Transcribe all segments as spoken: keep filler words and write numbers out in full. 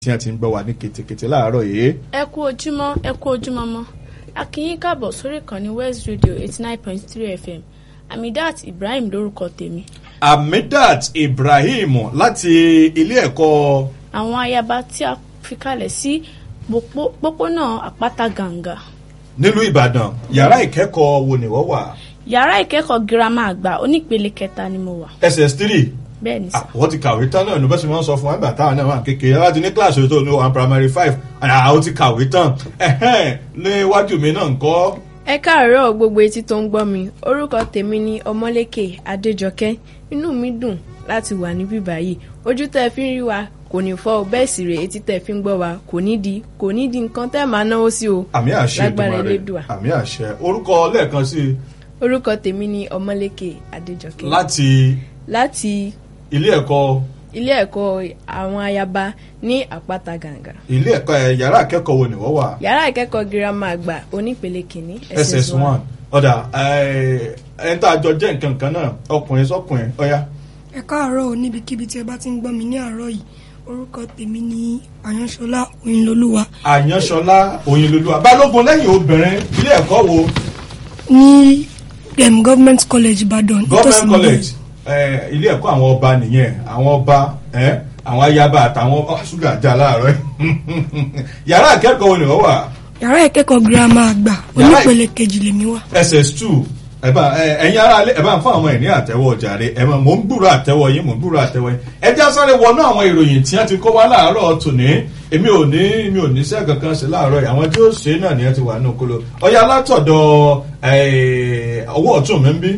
tí wọ́n ti ń gbọ́ wá ní kètèkètè láàárọ̀ yìí. ẹ kú ojúmọ́ ẹ kú ojúmọ́ mọ́ a kí yín káàbọ̀ sórí ìkànnì West Radio eighty nine point three F M Amidat Ibrahim lórúkọ tèmi. Amidat Ibrahim láti ilé ẹ̀kọ́. àwọn ayaba tí a fi kalẹ̀ sí pópónà Àpáta Gàǹgà. nílùú Ìbàdàn yàrá ìkẹ́kọ̀ọ́ wo ni wọ́n wà? yàrá ìkẹ́kọ̀ọ́ girama àgbà onípele kẹta ni mo wà. S S three. bẹ́ẹ̀ni sà. wọ́n ti kàwé tán náà ní bẹ́sẹ̀ wọ́n sọ fún wa nígbà táwọn náà wà kékeré láti ní kíláàsì tó ní one primary five àwọn ti kàwé tán níwájú mi náà ń kọ́. ẹ káàárọ̀ gbogbo etí tó ń gbọ́ mi orúkọ tèmi ni Ọmọlékè Adéjọkẹ́ inú mi dùn láti wà níbí báyìí ojú tẹ́ fi ń rí wa kò ní fọ́ bẹ́ẹ̀ sì rè etí tẹ́ fi ń gbọ́ wa kò ní di kò ní di nǹkan tẹ́ máa náwó sí o. àmì àṣẹ Èdùmàrè àmì àṣẹ orúkọ lẹ́ẹ̀kan sí. orúkọ tèmi ni Ọmọlékè Adéjọkẹ́. láti. láti. ilé ẹ̀kọ́. ilé ẹ̀kọ́ àwọn ayaba ní Àpáta Gàǹgà. ilé ẹ̀kọ́ ẹ̀ yàrá ìkẹ́kọ̀ọ́ wo ni wọ́n wà? yàrá ìkẹ́kọ̀ọ́ girama àgbà onípele kìíní S S one. ọ̀dà ẹ̀ ń tá a jọ jẹ́ nǹkan kan náà ọkùnrin sọ́kùnrin ọ̀yá. ẹ káàárọ̀ o níbikíbi tí ẹ bá ti ń gbọ́ mi ní àárọ̀ yìí orúkọ tèmi ni Àyànṣọlá Oyinlolúwa. Àyànṣọlá Oyinlolúwa balógun lẹ́yìn obìnrin ilé ẹ̀kọ́ wo? ní um, government college Ìbàdàn. government college ilé ẹ̀kọ́ àwọn ọba nìyẹn àwọn ọba àwọn ayaba àtàwọn ṣúgà já láàárọ̀ yàrá ìkẹ́kọ̀ọ́ wo ni wọ́n wà? yàrá ìkẹ́kọ̀ọ́ girama àgbà onípele kejì lèmi wà. S S two ẹ̀yin ará ẹ bá ń fún àwọn ẹ̀ ní àtẹ́wọ́ jàre ẹ̀ mọ̀ ń gbúrò àtẹ́wọ́ yín mọ̀ ń gbúrò àtẹ́wọ́ yín ẹ já sáré wọnú àwọn ìròyìn tí wọ́n ti kó wá láàárọ̀ tòní èmi ò ní mi ò ní sẹ́ kankan ṣe láàárọ̀ yìí àwọn tí ó ṣe náà ni ẹ ti wà ní okolo ọ̀yá látọ̀dọ̀ ọwọ́ ọ̀tún mi ń bí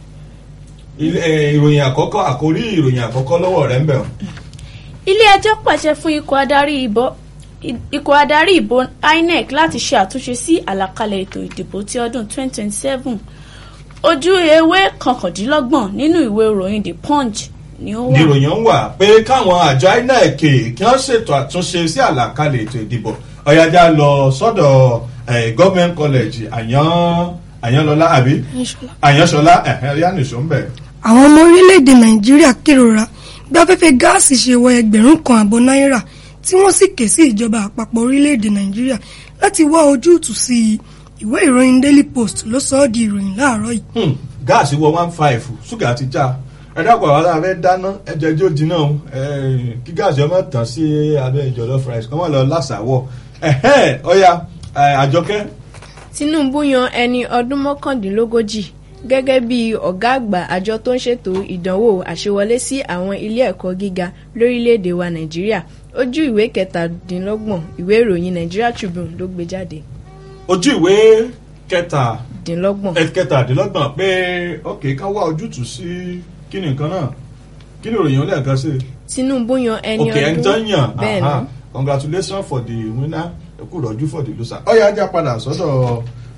ìròyìn àkọ́kọ́ àkórí ìròyìn àkọ́kọ́ lọ́wọ́ rẹ̀ ń bẹ̀. ilé ẹjọ́ pàṣẹ fún ikọ̀ adarí ìbò ikọ̀ adarí ìbò I N E C láti ṣe àtúnṣe sí àlàkalẹ̀ ètò ìdìbò ti ọdún twenty twenty seven ojú ewé kọkàndínlọ́gbọ̀n nínú ìwé ìròyìn The Punch ni ó wà. ìròyìn ń wà pé káwọn àjọ I N E C kí wọ́n ṣètò àtúnṣe sí àlàkalẹ̀ ètò ìdìbò ọ̀yájà lọ sọ́dọ̀ government college àyàn àyànlọ́lá àbí àyànṣọlá ẹ̀hẹ́rìá nìṣó ń bẹ̀. àwọn ọmọ orílẹ̀-èdè Nàìjíríà kérora bí afẹ́fẹ́ gáàsì ṣe wọ ẹgbẹ̀rún kan àbọ̀ náírà tí wọ́n sì ké sí ìjọba àpapọ̀ orílẹ̀-èdè Nàìjíríà láti wá ojútùú sí i ìwé ìròyìn Daily Post ló sọ ọ́ di ìròyìn láàárọ̀ yìí. gáàsì wọ one five ṣúgà ti já ẹ dákun àwọn aláàfẹ́ dáná ẹjẹ jó jiná kí gáàsì ọmọ tàn sí abẹ́ jollof rice kọ́mọ́ lọ lásàwọ̀ ọ̀ya Àjọkẹ́. Tinubu yan ẹni ọdún mọ́kàndínlógójì gẹ́gẹ́ bí ọ̀gá àgbà àjọ tó ń ṣètò ìdánwò àṣewọlé sí àwọn ilé ẹ̀kọ́ gíga lórílẹ̀‐èdè wa Nàìjíríà ojú ìwé kẹtàdínlọ́gbọ̀n ìwé ìròyìn Nigeria Tribune ló gbé jáde. ojú ìwé kẹtàdínlọ́gbọ̀n kẹtàdínlọ́gbọ̀n pé ok ká wá ojútùú sí kí ni nǹkan náà kí ni ìròyìn lẹ́ẹ̀kan sí. Tinubu yan ẹni ọdún ok ẹni tó ń yàn bẹ́ẹ̀ ni congratulations for the winner kú rọ̀jú for the loser ọ̀yà ajá padà sọ́dọ̀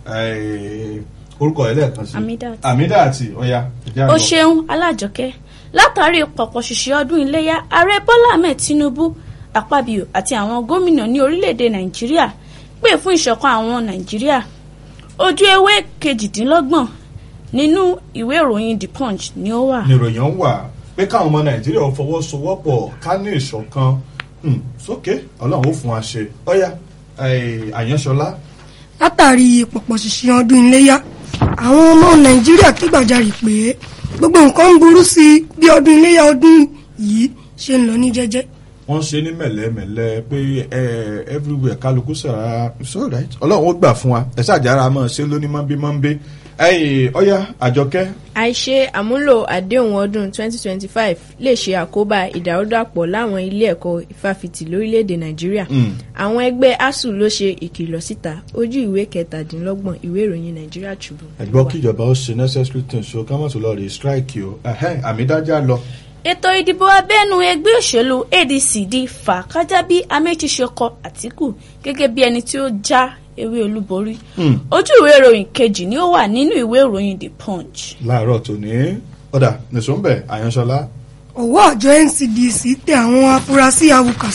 orúkọ ẹ̀ lẹ́ẹ̀kan sí Amidat ọ̀yà. o ṣeun Alájọkẹ́ látàrí pọ̀pọ̀ ṣìṣẹ́ ọdún iléyà ààrẹ Bọ́lá Ahmed Tinubu Akpabio àti àwọn gómìnà ní orílẹ̀-èdè Nàìjíríà pè fún ìṣọ̀kan àwọn Nàìjíríà ojú ewé kejìdínlọ́gbọ̀n nínú ìwé ìròyìn The Punch ni ó wà. ní ìròyìn ń wà pé káwọn ọmọ Nàìjíríà fọwọ́sowọ́pọ̀ ká ní ìṣọ̀kan sókè Ọlọ́run ó fún wa ṣe ọ̀yà Àyànṣọlá. látàrí pọ̀pọ̀ ṣìṣẹ́ ọdún iléyà àwọn ọmọ Nàìjíríà kígbàjarè pé gbogbo nǹkan ń burú sí i bí ọdún iléyà ọdún yìí ṣe ń lọ ní jẹ́jẹ́. wọ́n ṣe ní mẹ̀lẹ́mẹ̀lẹ́ pé everywhere kálukú sọ̀rọ̀ it's all right Ọlọ́run ó gbà fún wa ẹ̀ ṣàjára mọ́ ṣe lóní mọ́nbímọ́nbí ọ̀yá Àjọkẹ́. àìṣe àmúlò àdéhùn ọdún twenty twenty five lè ṣe àkóbá ìdàrúdàpọ̀ láwọn ilé ẹ̀kọ́ ìfáfitì lórílẹ̀‐èdè Nàìjíríà àwọn ẹgbẹ́ ASUU ló ṣe ìkìlọ̀ síta ojú ìwé kẹtàdínlọ́gbọ̀n ìwé ìròyìn Nigeria Tribune. ẹ̀gbọ́n kíjọba ó ṣe necessary things so ká má tó lọ rí strike o Àmídájà lọ. ètò ìdìbò abẹ́nú ẹgbẹ́ òṣèlú A D C di fàákájà bí Amechi ṣe kọ Àtíkù gẹ́gẹ́ bí ẹni tí ó já ewé olúborí ojú ìwé ìròyìn kejì ni ó wà nínú ìwé ìròyìn The Punch. láàárọ̀ tòní ọ̀dà nìṣọ́nbẹ̀ Àyànṣọlá. ọwọ́ àjọ N C D C tẹ àwọn afurasí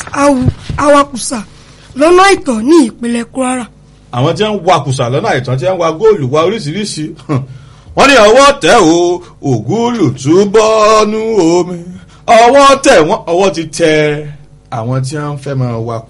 awakùsà lọ́nà àìtọ́ ní ìpínlẹ̀ Kwara. àwọn tí wọ́n ń wakùsà lọ́nà àìtọ́ tí wọ́n ń wa góòlù wa oríṣiríṣi wọ́n ní ọwọ́ tẹ̀ o ògúlù túbọ̀ nú omi ọwọ́ tẹ̀ wọ́n ọwọ́ ti tẹ̀ àwọn tí wọ́n fẹ́ máa wakọ̀